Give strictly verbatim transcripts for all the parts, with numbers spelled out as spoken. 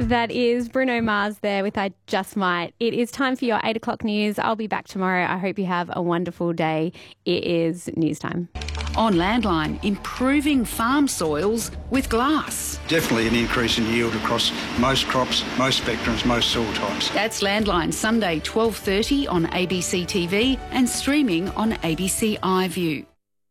That is Bruno Mars there with I Just Might. It is time for your eight o'clock news. I'll be back tomorrow. I hope you have a wonderful day. It is news time. On Landline, improving farm soils with glass. Definitely an increase in yield across most crops, most spectrums, most soil types. That's Landline, Sunday twelve thirty on A B C T V and streaming on A B C iView.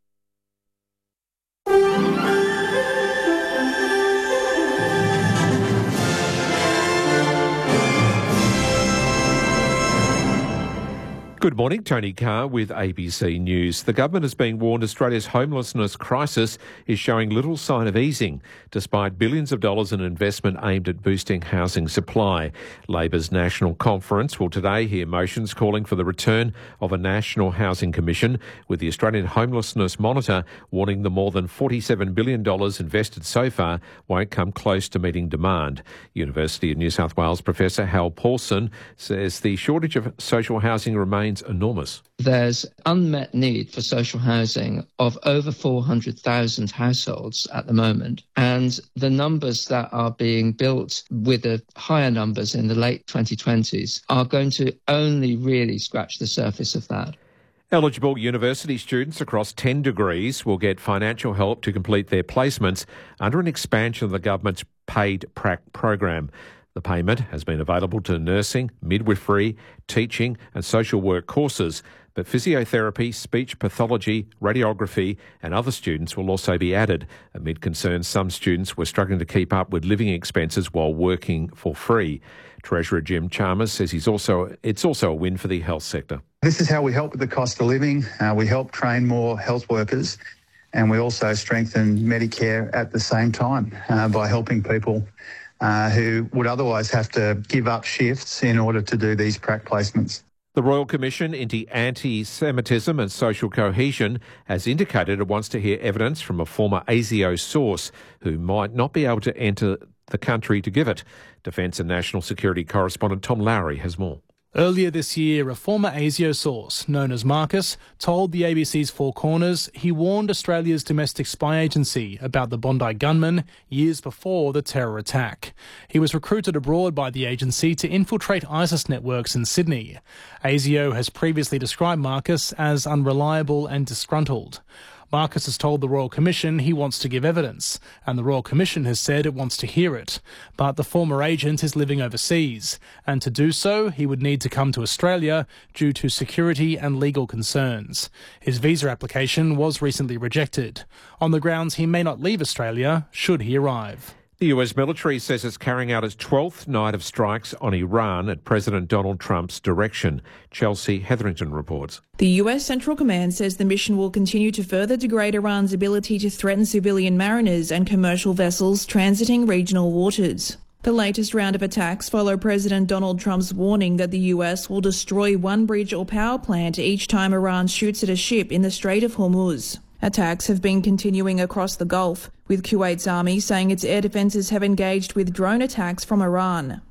Good morning, Tony Carr with A B C News. The government has been warned Australia's homelessness crisis is showing little sign of easing, despite billions of dollars in investment aimed at boosting housing supply. Labor's National Conference will today hear motions calling for the return of a National Housing Commission, with the Australian Homelessness Monitor warning the more than forty-seven billion dollars invested so far won't come close to meeting demand. University of New South Wales Professor Hal Paulson says the shortage of social housing remains enormous. There's unmet need for social housing of over four hundred thousand households at the moment, and the numbers that are being built with the higher numbers in the late twenty twenties are going to only really scratch the surface of that. Eligible university students across ten degrees will get financial help to complete their placements under an expansion of the government's paid prac program. The payment has been available to nursing, midwifery, teaching and social work courses, but physiotherapy, speech pathology, radiography and other students will also be added, amid concerns some students were struggling to keep up with living expenses while working for free. Treasurer Jim Chalmers says he's also it's also a win for the health sector. This is how we help with the cost of living. Uh, we help train more health workers, and we also strengthen Medicare at the same time uh, by helping people Uh, who would otherwise have to give up shifts in order to do these prac placements. The Royal Commission into Anti-Semitism and Social Cohesion has indicated it wants to hear evidence from a former ASIO source who might not be able to enter the country to give it. Defence and National Security correspondent Tom Lowry has more. Earlier this year, a former ASIO source, known as Marcus, told the A B C's Four Corners he warned Australia's domestic spy agency about the Bondi gunman years before the terror attack. He was recruited abroad by the agency to infiltrate ISIS networks in Sydney. ASIO has previously described Marcus as unreliable and disgruntled. Marcus has told the Royal Commission he wants to give evidence, and the Royal Commission has said it wants to hear it. But the former agent is living overseas, and to do so, he would need to come to Australia due to security and legal concerns. His visa application was recently rejected, on the grounds he may not leave Australia should he arrive. The U S military says it's carrying out its twelfth night of strikes on Iran at President Donald Trump's direction. Chelsea Hetherington reports. The U S Central Command says the mission will continue to further degrade Iran's ability to threaten civilian mariners and commercial vessels transiting regional waters. The latest round of attacks follow President Donald Trump's warning that the U S will destroy one bridge or power plant each time Iran shoots at a ship in the Strait of Hormuz. Attacks have been continuing across the Gulf, with Kuwait's army saying its air defences have engaged with drone attacks from Iran.